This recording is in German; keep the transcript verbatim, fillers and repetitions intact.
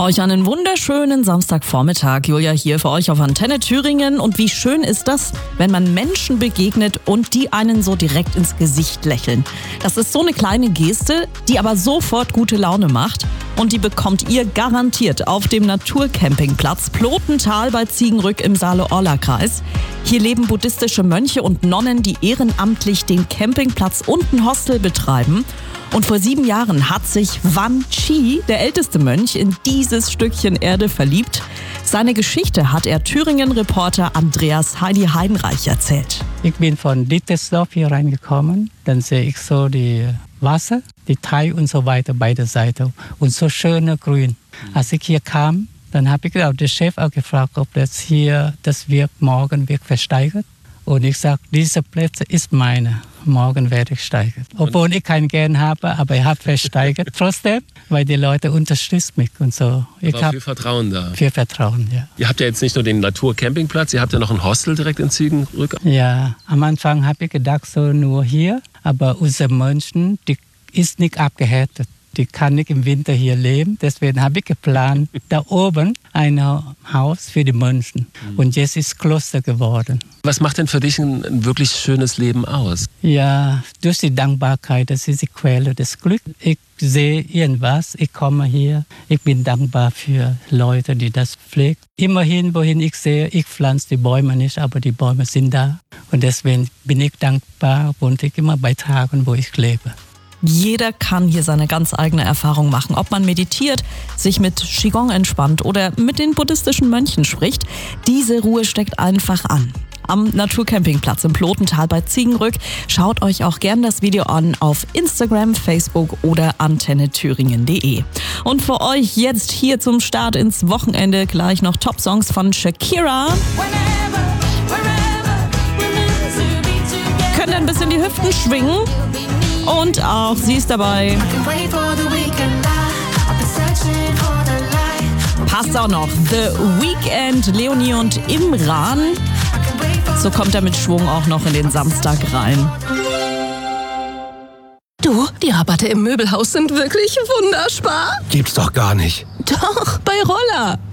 Euch einen wunderschönen Samstagvormittag. Julia hier für euch auf Antenne Thüringen. Und wie schön ist das, wenn man Menschen begegnet und die einen so direkt ins Gesicht lächeln. Das ist so eine kleine Geste, die aber sofort gute Laune macht. Und die bekommt ihr garantiert auf dem Naturcampingplatz Plotental bei Ziegenrück im Saale-Orla-Kreis. Hier leben buddhistische Mönche und Nonnen, die ehrenamtlich den Campingplatz und ein Hostel betreiben. Und vor sieben Jahren hat sich Wan Chi, der älteste Mönch, in dieses Stückchen Erde verliebt. Seine Geschichte hat er Thüringen-Reporter Andreas Heidi Heidenreich erzählt. Ich bin von Dittersdorf hier reingekommen. Dann sehe ich so die Wasser, die Teich und so weiter, beide Seiten. Und so schöne Grün. Als ich hier kam, dann habe ich auch den Chef auch gefragt, ob das hier, das wird morgen wird versteigert. Und ich sage, diese Plätze ist meine. Morgen werde ich steigern. Obwohl ich kein Gern habe, aber ich habe versteigert trotzdem, weil die Leute unterstützen mich und so. Ich habe viel Vertrauen da. Viel Vertrauen, ja. Ihr habt ja jetzt nicht nur den Naturcampingplatz, ihr habt ja noch ein Hostel direkt in Ziegenrück. Ja, am Anfang habe ich gedacht, so nur hier. Aber unsere Menschen, die ist nicht abgehärtet. Die kann nicht im Winter hier leben. Deswegen habe ich geplant, da oben ein Haus für die Menschen. Und jetzt ist es Kloster geworden. Was macht denn für dich ein, ein wirklich schönes Leben aus? Ja, durch die Dankbarkeit, das ist die Quelle des Glücks. Ich sehe irgendwas, ich komme hier. Ich bin dankbar für Leute, die das pflegen. Immerhin, wohin ich sehe, ich pflanze die Bäume nicht, aber die Bäume sind da. Und deswegen bin ich dankbar und ich immer bei Tagen, wo ich lebe. Jeder kann hier seine ganz eigene Erfahrung machen. Ob man meditiert, sich mit Qigong entspannt oder mit den buddhistischen Mönchen spricht, diese Ruhe steckt einfach an. Am Naturcampingplatz im Plotental bei Ziegenrück. Schaut euch auch gern das Video an auf Instagram, Facebook oder antenne thüringen punkt de. Und für euch jetzt hier zum Start ins Wochenende gleich noch Top-Songs von Shakira. Könnt ihr ein bisschen die Hüften schwingen? Und auch sie ist dabei. Passt auch noch. The Weeknd, Leonie und Imran. So kommt er mit Schwung auch noch in den Samstag rein. Du, die Rabatte im Möbelhaus sind wirklich wunderbar. Gibt's doch gar nicht. Doch, bei Roller.